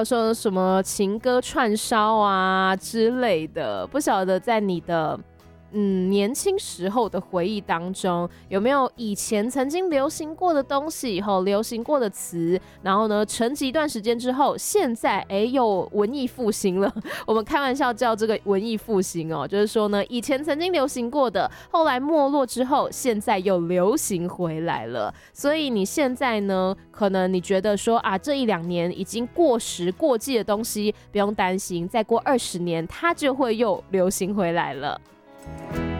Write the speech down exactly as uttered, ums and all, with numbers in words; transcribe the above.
有说什么情歌串烧啊之类的，不晓得在你的嗯，年轻时候的回忆当中，有没有以前曾经流行过的东西，后流行过的词，然后呢，沉寂一段时间之后，现在哎又文艺复兴了。我们开玩笑叫这个文艺复兴哦，就是说呢，以前曾经流行过的，后来没落之后，现在又流行回来了。所以你现在呢，可能你觉得说啊，这一两年已经过时过季的东西，不用担心，再过二十年，它就会又流行回来了。